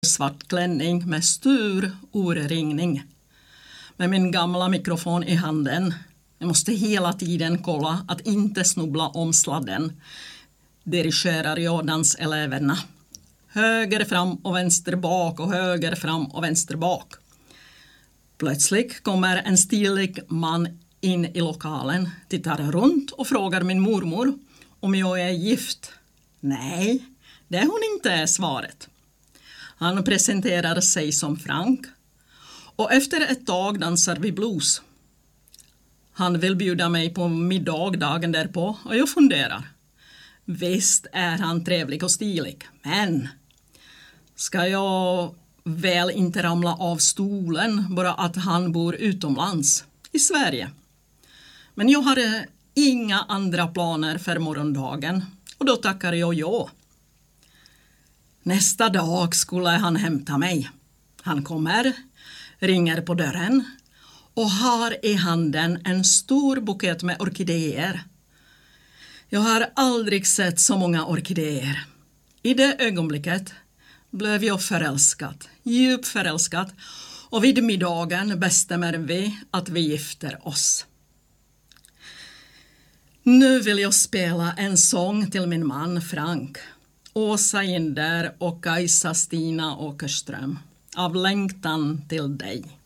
svart klänning med stor urringning. Med min gamla mikrofon i handen. Jag måste hela tiden kolla att inte snubbla om sladden. Dirigerar jag danseleverna. Höger fram och vänster bak och höger fram och vänster bak. Plötsligt kommer en stilig man in i lokalen, tittar runt och frågar min mormor om jag är gift. Nej, det är hon inte, är svaret. Han presenterar sig som Frank och efter ett tag dansar vi blues. Han vill bjuda mig på middag dagen därpå och jag funderar. Visst är han trevlig och stilig, men ska jag väl inte ramla av stolen bara att han bor utomlands i Sverige? Men jag har inga andra planer för morgondagen och då tackar jag ja. Nästa dag skulle han hämta mig. Han kommer, ringer på dörren och har i handen en stor bukett med orkidéer. Jag har aldrig sett så många orkidéer. I det ögonblicket blev jag förälskad, djupt förälskad, och vid middagen bestämmer vi att vi gifter oss. Nu vill jag spela en sång till min man Frank, Åsa Inder och Kajsa Stina Åkerström, Av längtan till dig.